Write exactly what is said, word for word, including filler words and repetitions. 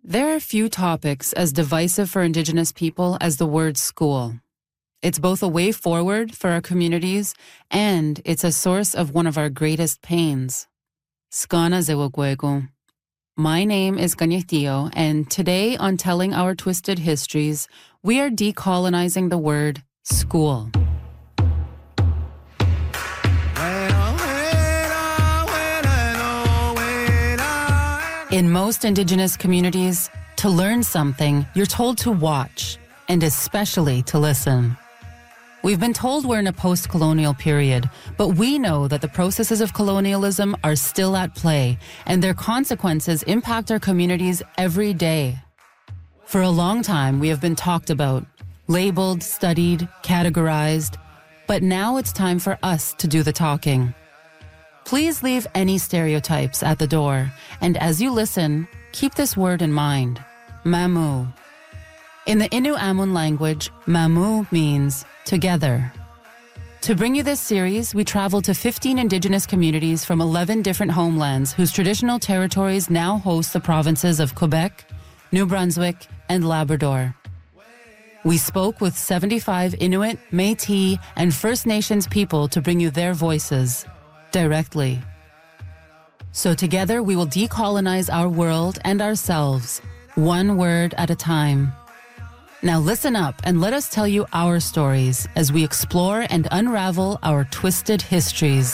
There are few topics as divisive for Indigenous people as the word school. It's both a way forward for our communities and it's a source of one of our greatest pains. Skana Zewagwegu. My name is Kanyetio, and today on Telling Our Twisted Histories, we are decolonizing the word school. In most Indigenous communities, to learn something, you're told to watch, and especially to listen. We've been told we're in a post-colonial period, but we know that the processes of colonialism are still at play, and their consequences impact our communities every day. For a long time, we have been talked about, labeled, studied, categorized, but now it's time for us to do the talking. Please leave any stereotypes at the door, and as you listen, keep this word in mind, Mamu. In the Innu Amun language, Mamu means together. To bring you this series, we traveled to fifteen Indigenous communities from eleven different homelands whose traditional territories now host the provinces of Quebec, New Brunswick, and Labrador. We spoke with seventy-five Inuit, Métis, and First Nations people to bring you their voices directly. So together we will decolonize our world and ourselves, one word at a time. Now listen up and let us tell you our stories as we explore and unravel our twisted histories.